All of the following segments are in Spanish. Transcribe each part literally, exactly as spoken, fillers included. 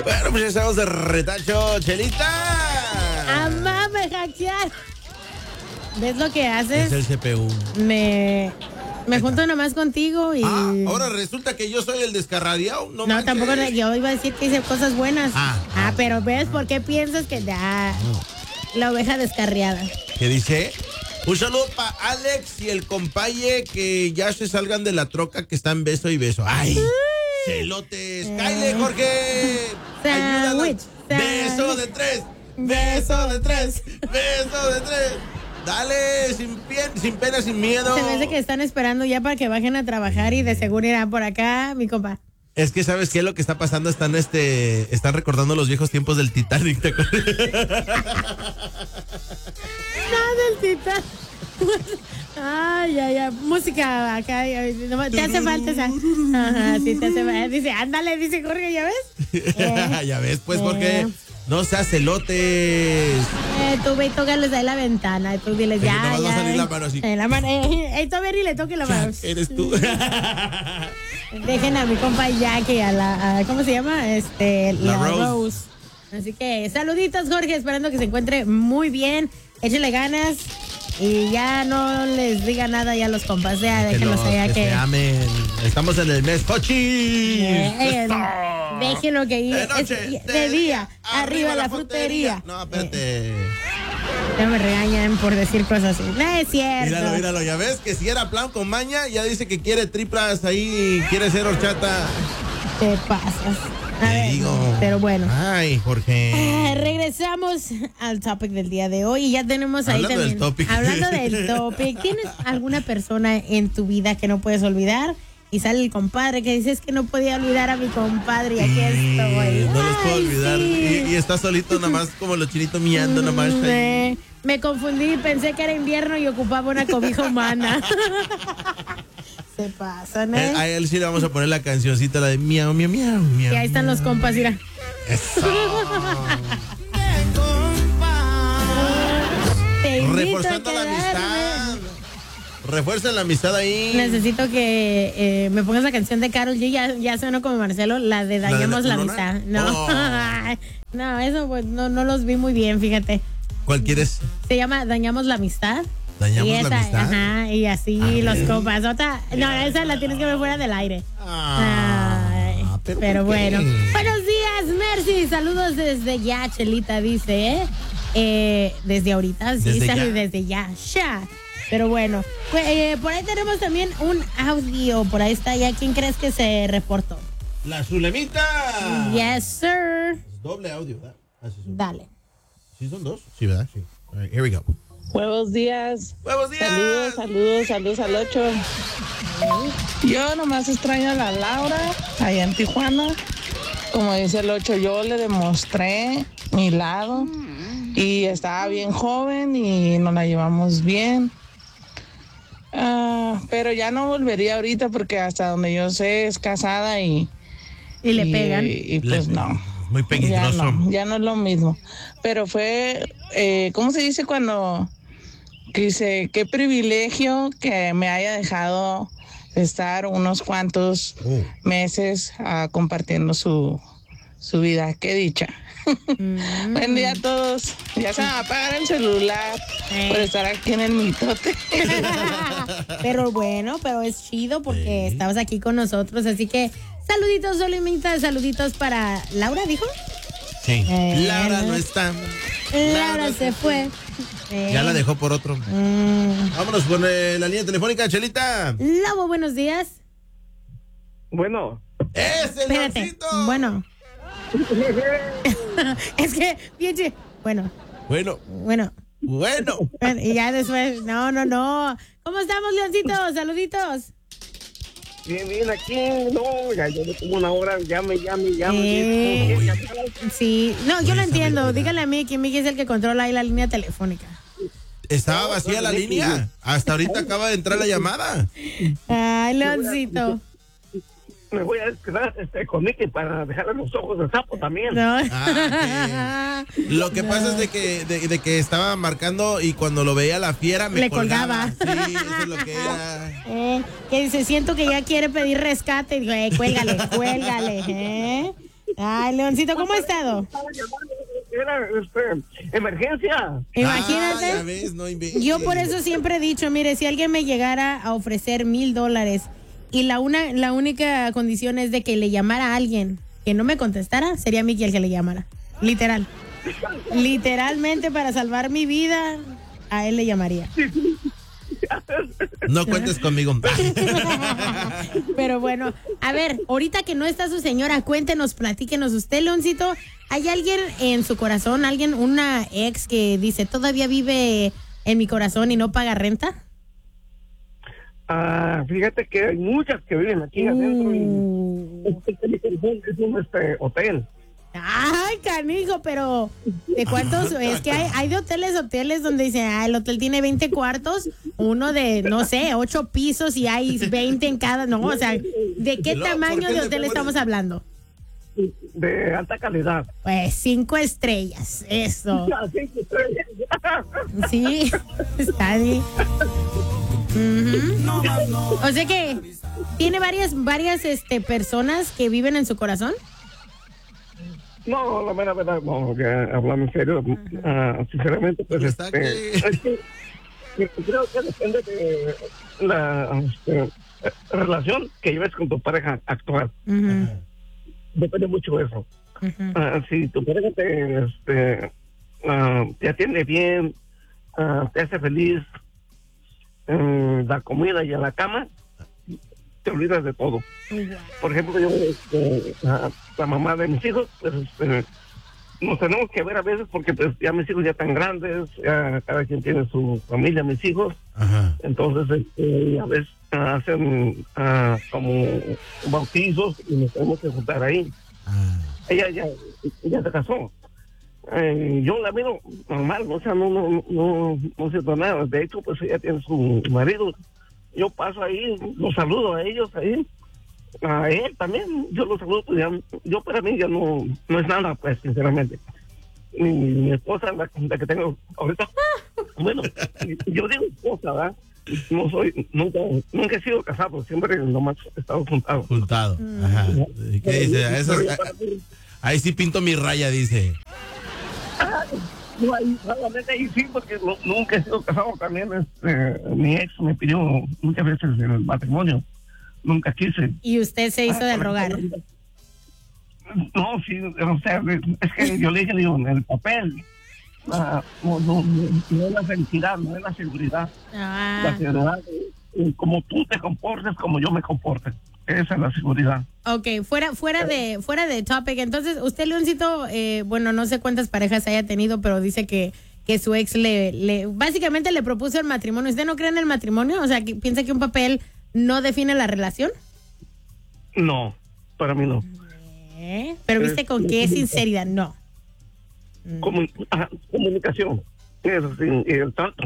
Bueno, pues ya estamos de retacho, Chelita. ¡Amá, me hackear! ¿Ves lo que haces? Es el C P U. Me... Me junto nomás contigo y... Ah, ahora resulta que yo soy el descarradiado. No, no manches. tampoco yo iba a decir que hice cosas buenas. Ah, ah, ah pero ¿ves por qué piensas que da la oveja descarriada? ¿Qué dice? Un saludo para Alex y el compaye que ya se salgan de la troca que están beso y beso. ¡Ay! ¡Celotes! Eh. ¡Cáile, Jorge! Sandwich, ¡Beso de tres! ¡Beso de tres! ¡Beso de tres! Dale, sin, pie, sin pena, sin miedo. Se me hace que están esperando ya para que bajen a trabajar y de seguro irán por acá, mi compa. Es que, ¿sabes qué es lo que está pasando? Están este, están recordando los viejos tiempos del Titanic, ¿te acuerdas? No, del Titanic. Ay, ay, ay, música acá, te hace falta esa. Ajá, sí, te hace falta. Dice, ándale, dice Jorge, ¿ya ves? Eh, ya ves, pues, eh. porque no seas celotes. Eh, tú ve y tócales ahí la ventana. Y tú diles, ya, ya. Va a salir la mano así. Eh, la mano, eh, eh, todavía ni le toque la mano. Eres tú. Dejen a mi compa Jackie, a la, a, ¿cómo se llama? Este, la, la Rose. Rose. Así que, saluditos, Jorge, esperando que se encuentre muy bien. Échale ganas. Y ya no les diga nada ya a los compas, ya déjenlos allá que... que... Se amen. Estamos en el mes Hochi. Eh, déjenlo que ir. De noche, es, de, de día, arriba, arriba la frutería. frutería. No, espérate. Eh, ya me regañan por decir cosas así. No es cierto. Míralo, míralo, ya ves que si era plan con maña, ya dice que quiere tripas ahí, quiere ser horchata. Te pasas. A Te ver, digo. Pero bueno. Ay, Jorge. Ah, regresamos al topic del día de hoy y ya tenemos ahí hablando también. Del topic. Hablando del topic. ¿Tienes alguna persona en tu vida que no puedes olvidar? Y sale el compadre que dices que no podía olvidar a mi compadre y aquí estoy. No los puedo Ay, olvidar. Sí. Y, y está solito nomás como los chinitos miando nomás. Me, me confundí, pensé que era invierno y ocupaba una cobija humana. Se pasan, ¿eh? A él sí le vamos a poner la cancioncita, la de miau, miau, miau, miau. Y ahí están los compas, mira. Eso. Reforzando la amistad. Refuercen la amistad ahí. Necesito que eh, me pongas la canción de Karol G. Ya, ya sueno como Marcelo, la de Dañamos la, de la, la amistad. No, oh. No, eso pues no, no los vi muy bien, fíjate. ¿Cuál quieres? Se llama Dañamos la amistad. Dañamos y esa, la amistad. Ajá, y así ah, los compas. Otra, no, esa la tienes que ver fuera del aire. Ah, Ay, pero, pero bueno. Buenos días, Mercy. Saludos desde ya, Chelita dice, ¿eh? eh desde ahorita, sí, desde sale ya. desde ya. Ya. Pero bueno, pues, eh, por ahí tenemos también un audio. Por ahí está ya. ¿Quién crees que se reportó? La Zulemita. Yes, sir. Doble audio, ¿verdad? Ah, sí, son. Dale. ¿Sí son dos? Sí, ¿verdad? Sí. All right, here we go. Buenos días. Buenos días. Saludos, saludos, saludos al ocho. Yo nomás extraño a la Laura, allá en Tijuana. Como dice el ocho, yo le demostré mi lado y estaba bien joven y nos la llevamos bien. Uh, pero ya no volvería ahorita porque hasta donde yo sé es casada y... Y le pegan. Y, y pues le, no. Muy peligroso. Ya no, ya no es lo mismo. Pero fue, eh, ¿cómo se dice cuando... Dice, qué privilegio que me haya dejado estar unos cuantos oh. meses uh, compartiendo su, su vida. Qué dicha. Mm. Buen día a todos. Ya se me va a apagar el celular eh. por estar aquí en el mitote. Pero bueno, pero es chido porque eh. estabas aquí con nosotros. Así que saluditos, Solimita. Saluditos para Laura, ¿dijo? Sí. Eh, Laura no está. Laura, Laura se fue. Eh. Ya la dejó por otro. Mm. Vámonos con eh, la línea telefónica, Chelita. Lobo, buenos días. Bueno. ¡Es el Leoncito! Bueno. Es que, bien, bueno. Bueno. Bueno. Bueno. Y ya después, no, no, no. ¿Cómo estamos, Leoncito? Saluditos. Bien, bien, aquí, no, ya yo tengo una hora, llame, llame, llame. Eh, sí, no, yo lo entiendo. Dígale a Miki, Miki es el que controla ahí la línea telefónica. Estaba vacía la línea. Hasta ahorita acaba de entrar la llamada. Ay, Leoncito. Me voy a quedar este, con Miki para dejarle los ojos de sapo también. No. Ah, okay. Lo que no. pasa es de que, de, de que estaba marcando y cuando lo veía la fiera me le colgaba. colgaba. Sí, eso es lo que era. Eh, que dice, siento que ya quiere pedir rescate. Y digo, eh, cuélgale, cuélgale. ¿Eh? Ay, Leoncito, ¿cómo ha estado? Era, este, emergencia. Imagínate. Ah, ya ves, no inventes. Yo por eso siempre he dicho, mire, si alguien me llegara a ofrecer mil dólares y la una, la única condición es de que le llamara a alguien que no me contestara, sería Mickey el que le llamara. Literal. Literalmente para salvar mi vida, a él le llamaría. No cuentes conmigo. Pero bueno, a ver, ahorita que no está su señora, cuéntenos, platíquenos usted, Leoncito. ¿Hay alguien en su corazón, alguien, una ex que dice todavía vive en mi corazón y no paga renta? Ah, fíjate que hay muchas que viven aquí adentro. Y es un este, hotel. Ay, canijo, pero ¿de cuántos? Es que hay, hay de hoteles, hoteles donde dicen, ah, el hotel tiene veinte cuartos, uno de, no sé, ocho pisos y hay veinte en cada, no, o sea, ¿de qué No, tamaño ¿por qué de le hotel pones? estamos hablando? De alta calidad. Pues cinco estrellas, eso. Así que estoy- Sí, está bien. Ujú. O sea que tiene varias, varias este, personas que viven en su corazón. No, la mera verdad, no, que hablando en serio, ah, sinceramente, pues Está este, que- es que, que creo que depende de la este, relación que lleves con tu pareja actual. Ujú, Depende mucho de eso. ujú. Ah, si tu pareja te, este, ah, te atiende bien, ah, te hace feliz, eh, la comida y a la cama, te olvidas de todo. Por ejemplo, yo, este, a la mamá de mis hijos, pues este, nos tenemos que ver a veces porque pues ya mis hijos ya están grandes, ya cada quien tiene su familia, mis hijos, Ajá. entonces este, a veces ah, hacen ah, como bautizos y nos tenemos que juntar ahí. Ah. Ella ya, ya se casó. Eh, yo la miro normal, o sea, no, no, no, no siento nada. De hecho, pues ella tiene su marido. Yo paso ahí, los saludo a ellos ahí, a él también, yo los saludo, pues ya, yo para mí ya no, no es nada, pues, sinceramente. Mi, mi esposa, la, la que tengo ahorita, bueno, yo digo esposa, ¿verdad? No soy, nunca, nunca he sido casado, siempre nomás he estado juntado. Juntado. Ajá. ¿Qué dice? A esas- a- ahí sí pinto mi raya, dice. No, ahí, solamente ahí sí, porque no- nunca he sido casado también. Este, mi ex me pidió muchas veces el matrimonio. Nunca quise. Y usted se hizo del rogar. No, sí, o sea, es que yo le dije, digo, en el papel, ah, no, no, no, no es la felicidad, no es la seguridad. Ah, La seguridad, eh, como tú te comportes, como yo me comporte. Esa es la seguridad. ok, fuera, fuera de, fuera de topic. Entonces, usted, Leoncito, eh, bueno, no sé cuántas parejas haya tenido, pero dice que, que su ex le, le, básicamente le propuso el matrimonio. ¿Usted no cree en el matrimonio? O sea, que piensa que un papel no define la relación. No, para mí no. ¿Eh? Pero viste con qué sinceridad, no. Comu- ajá, comunicación. Eso sí, y el trato.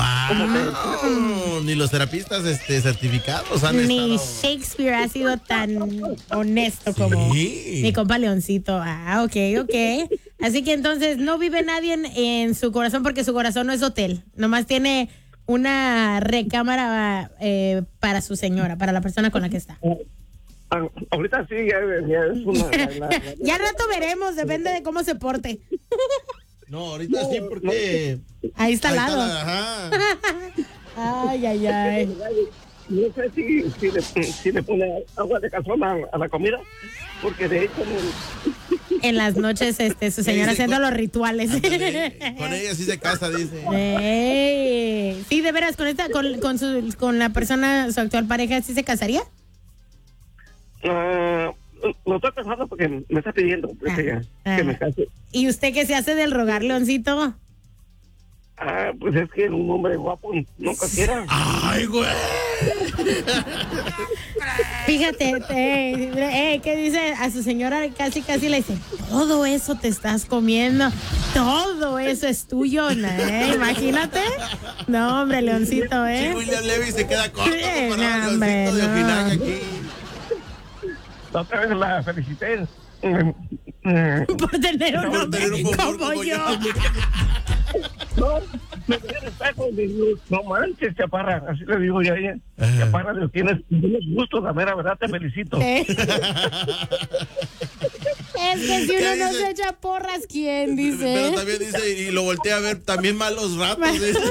¡Wow! Ni los terapistas este, certificados han Ni estado... Shakespeare ha sido tan honesto como Sí. mi compa Leoncito. Ah, ok, ok. Así que entonces no vive nadie en, en su corazón porque su corazón no es hotel. Nomás tiene una recámara eh, para su señora, para la persona con la que está. Ah, ahorita sí, ya, ya es una... la- la- Ya al rato veremos, depende de cómo se porte. No, ahorita sí, porque... Ahí está al Ahí está lado. la- ajá. Ay, ay, ay. No sé si, si, le, si le pone agua de calzón a, a la comida, porque de hecho... no- En las noches, este, su señora Sí, sí, haciendo con- los rituales. Ándale, con ella sí se casa, dice. Ey. Sí, de veras, con esta, con, con su, con la persona, su actual pareja, ¿sí se casaría? Ah, lo estoy pensando porque me está pidiendo pues, Ah, ella, ah. que me case. ¿Y usted qué se hace del rogar, Leoncito? Ah, pues es que un hombre guapo no cualquiera. ¡Ay, güey! Fíjate, eh, eh, ¿qué dice? A su señora casi, casi le dice, todo eso te estás comiendo, todo eso es tuyo, ¿no? ¿Eh? Imagínate. No, hombre, Leoncito, Sí, ¿eh? William Levy se queda corto Sí, para no, el hombre, Leoncito de no. Ojinaga aquí. La otra vez la felicité. Eh, eh, Por tener un Por hombre tener un bombón como como yo. yo. no, me miré en el espejo y digo, no manches, chaparra, así le digo yo a ella. Ajá. Chaparra, tienes, tienes gusto, la mera verdad, te felicito. Eh. Es que si uno no se echa porras, ¿quién dice? Pero también dice, y lo voltea a ver, también malos ratos. Dice.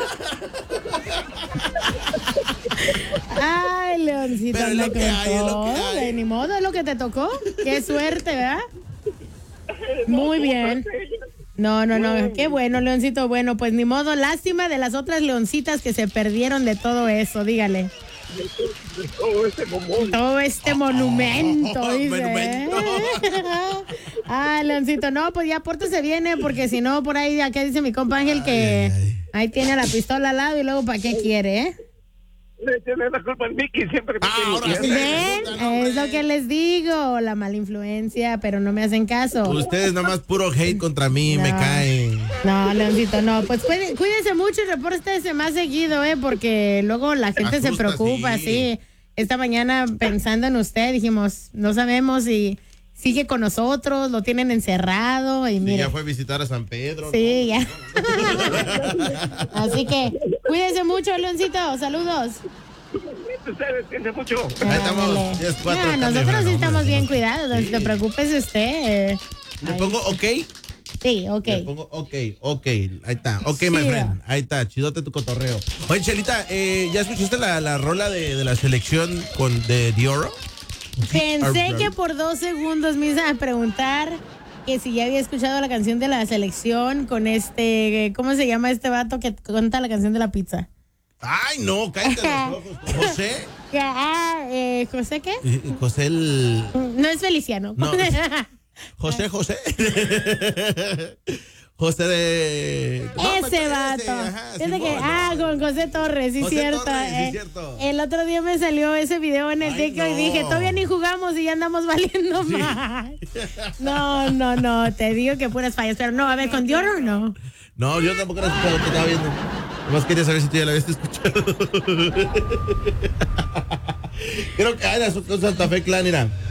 Ay, Leoncito, Pero es me lo que hay, es lo que contó. hay. Ni modo, es lo que te tocó. Qué suerte, ¿verdad? Muy bien. No, no, no, qué bueno, Leoncito. Bueno, pues ni modo, lástima de las otras leoncitas que se perdieron de todo eso, dígale. Todo este bombón. Todo este monumento, Oh, dice. monumento. Ah, Leoncito, no, pues ya pórtese bien, ¿eh? Porque si no, por ahí, acá dice mi compa Ángel que Ay, ay, ay. ahí tiene la pistola al lado y luego, ¿para qué quiere, eh? Le tiene la culpa al Mickey, siempre me Ah, tiene ahora miedo. sí. ¿Ven? Eso, no, Es lo hombre. que les digo, la mala influencia, pero no me hacen caso. Ustedes nomás puro hate contra mí, No. me caen. No, Leoncito, no. Pues cuide- cuídese mucho y repórtese más seguido, ¿eh? Porque luego la gente se Asusta, preocupa, sí. sí. Esta mañana pensando en usted, dijimos, no sabemos si sigue con nosotros, lo tienen encerrado y Sí, mire. ya fue a visitar a San Pedro. Sí, ya. Así que cuídese mucho, Leoncito. Saludos. Ustedes tienen mucho. Ahí estamos, Ándale. diez cuatro, No, cambio, nosotros sí bueno, estamos hombre, bien estamos- cuidados, no Sí. te preocupes usted. eh. ¿Le Ahí. pongo ok? Sí, ok. Le pongo ok, ok. Ahí está. Ok, my Chido. friend. Ahí está. Chidote tu cotorreo. Oye, Chelita, eh, ¿ya escuchaste la, la rola de, de la selección con de Dioro? Pensé que por dos segundos me iban a preguntar que si ya había escuchado la canción de la selección con este, ¿cómo se llama este vato que canta la canción de la pizza? Ay, no, cállate los ojos. José. Que, ah, eh, ¿José qué? eh, José el. No es Feliciano. No. José, José. José de. No, me Ese parece, vato. ajá, Fíjate que, Simón, ah, no. con José Torres, sí, José cierto. Torres, sí, eh. cierto. El otro día me salió ese video en el Ay, TikTok y no. dije, todavía ni jugamos y ya andamos valiendo más. No, no, no, te digo que puras fallas, pero no, a ver, ¿con Dior o no? No, yo tampoco la he escuchado, te estaba viendo. Nomás quería saber si tú ya la habías escuchado. Creo que, ay, la con Santa Fe Clan, mira.